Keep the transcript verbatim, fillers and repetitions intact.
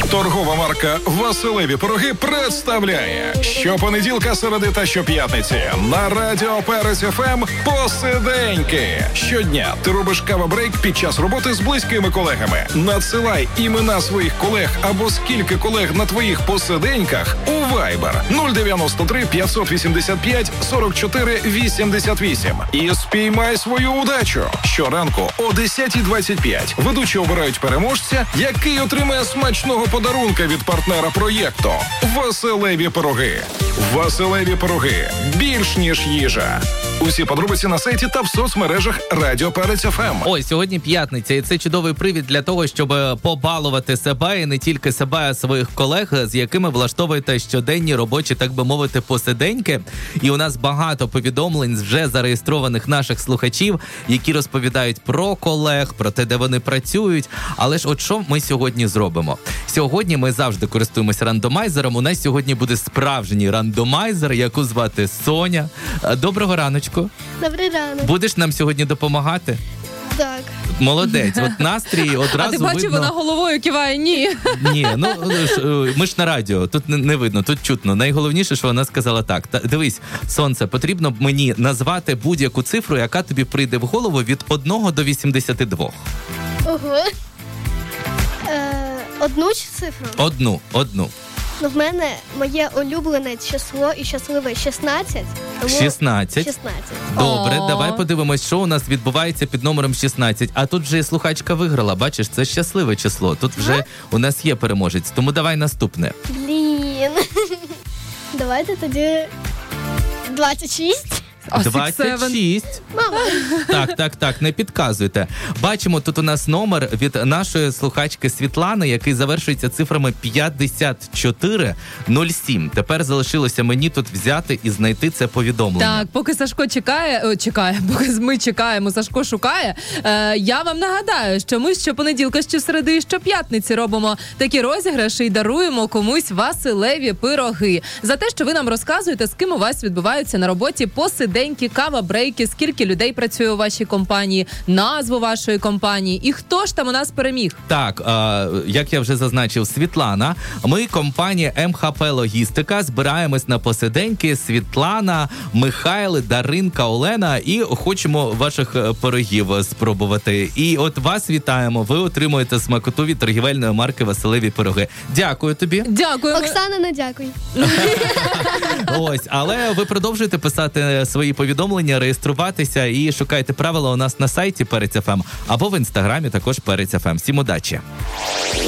Торгова марка «Василеві пироги» представляє щопонеділка, середи та щоп'ятниці на Радіо Перець еф ем «Посиденьки». Щодня ти робиш кава-брейк під час роботи з близькими колегами. Надсилай імена своїх колег або скільки колег на твоїх посиденьках у Viber нуль дев'яносто три п'ятсот вісімдесят п'ять сорок чотири вісімдесят вісім і спіймай свою удачу. Щоранку о десята двадцять п'ять ведучі обирають переможця, який отримає смачного подарунка від партнера проєкту «Василеві пироги». «Василеві пироги» – більш ніж їжа. Усі подробиці на сайті та в соцмережах Радіо Перець еф ем. Ой, сьогодні п'ятниця, і це чудовий привід для того, щоб побалувати себе, і не тільки себе, а своїх колег, з якими влаштовуєте щоденні робочі, так би мовити, посиденьки. І у нас багато повідомлень вже зареєстрованих наших слухачів, які розповідають про колег, про те, де вони працюють. Але ж от що ми сьогодні зробимо? Сьогодні ми завжди користуємося рандомайзером. У нас сьогодні буде справжній рандомайзер, яку звати Соня. Доброго раночку. Добрий ранок. Будеш нам сьогодні допомагати? Так. Молодець. От настрій одразу А ти бачив, видно... вона головою киває? Ні. Ні, ну ми ж на радіо, тут не видно, тут чутно. Найголовніше, що вона сказала так. Та, дивись, Сонце, потрібно мені назвати будь-яку цифру, яка тобі прийде в голову від одного до вісімдесяти двох. Ого. Е, одну чи цифру? Одну, одну. Ну, в мене моє улюблене число і щасливе шістнадцять. Тому шістнадцять. шістнадцять. Добре, О. давай подивимось, що у нас відбувається під номером шістнадцять. А тут вже слухачка виграла, бачиш, це щасливе число. Тут вже у нас є переможець, тому давай наступне. Блін. Давайте тоді двадцять шість. двадцять шість. Мама. Так, так, так, не підказуйте. Бачимо, тут у нас номер від нашої слухачки Світлани, який завершується цифрами п'ятдесят чотири нуль сім. Тепер залишилося мені тут взяти і знайти це повідомлення. Так, поки Сашко чекає, о, чекає, поки ми чекаємо, Сашко шукає, е, я вам нагадаю, що ми щопонеділка, щосереди і щоп'ятниці робимо такі розіграші і даруємо комусь Василеві пироги. За те, що ви нам розказуєте, з ким у вас відбуваються на роботі посиденьки, кава-брейки, скільки людей працює у вашій компанії, назву вашої компанії і хто ж там у нас переміг. Так, е, як я вже зазначив, Світлана, ми, компанія ем ха пе Логістика, збираємось на посиденьки. Світлана, Михайло, Даринка, Олена і хочемо ваших пирогів спробувати. І от вас вітаємо, ви отримуєте смакоту від торгівельної марки «Василеві пироги». Дякую тобі. Дякую. Оксана, не дякую. Ось, але ви продовжуєте писати свої повідомлення, реєструватися і шукайте правила у нас на сайті Перець еф ем або в інстаграмі також Перець еф ем. Всім удачі!